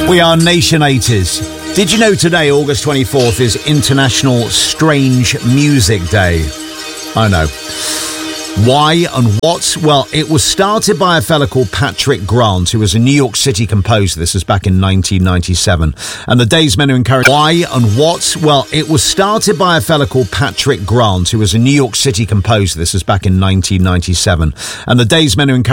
We are Nation 80s. Did you know today, August 24th, is International Strange Music Day? I know. Why and what? Well, it was started by a fella called Patrick Grant, who was a New York City composer. This was back in 1997. And the day's men who encouraged... Why and what? Well, it was started by a fella called Patrick Grant, who was a New York City composer. This was back in 1997. And the day's men who encouraged...